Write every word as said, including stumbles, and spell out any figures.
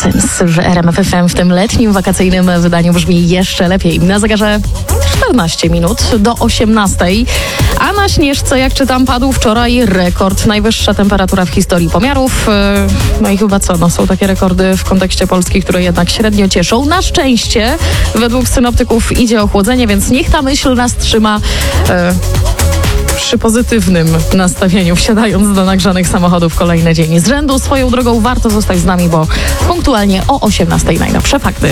sens, że R M F F M w tym letnim, wakacyjnym wydaniu brzmi jeszcze lepiej. Na zegarze czternaście minut do osiemnastej, a na Śnieżce, jak czytam, padł wczoraj rekord. Najwyższa temperatura w historii pomiarów. No i chyba co, no są takie rekordy w kontekście Polski, które jednak średnio cieszą. Na szczęście, według synoptyków idzie ochłodzenie, więc niech ta myśl nas trzyma e, przy pozytywnym nastawieniu, wsiadając do nagrzanych samochodów kolejny dzień z rzędu. Swoją drogą warto zostać z nami, bo punktualnie o osiemnastej najnowsze fakty.